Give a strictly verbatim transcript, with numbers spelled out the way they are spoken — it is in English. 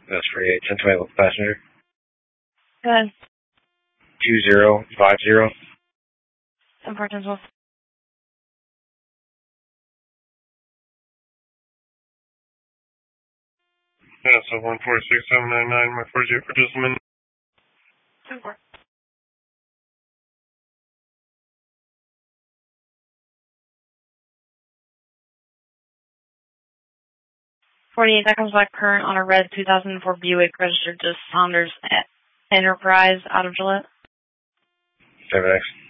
That's forty-eight. ten twenty passenger. Go ahead. two zero five zero. ten four ten twelve. Yeah, so one four six seven nine nine, my four zero for just a minute. ten four. forty-eight, that comes back current on a red two thousand four Buick registered to Saunders Enterprise out of Gillette. seven X.